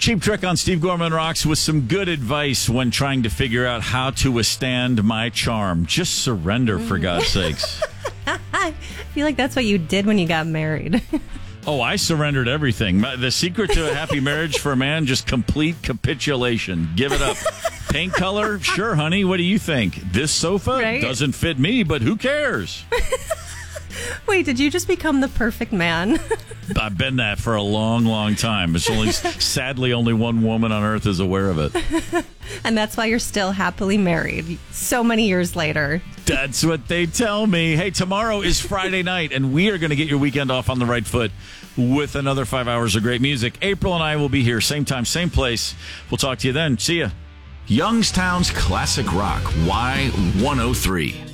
Cheap Trick on Steve Gorman Rocks with some good advice when trying to figure out how to withstand my charm. Just surrender, for God's sakes. I feel like that's what you did when you got married. Oh, I surrendered everything. The secret to a happy marriage for a man, just complete capitulation. Give it up. Paint color? Sure, honey. What do you think? This sofa doesn't fit me, but who cares? Wait, did you just become the perfect man? I've been that for a long, long time. It's only, sadly, only one woman on earth is aware of it. And that's why you're still happily married so many years later. That's what they tell me. Hey, tomorrow is Friday night, and we are going to get your weekend off on the right foot with another 5 hours of great music. April and I will be here, same time, same place. We'll talk to you then. See ya. Youngstown's Classic Rock, Y103.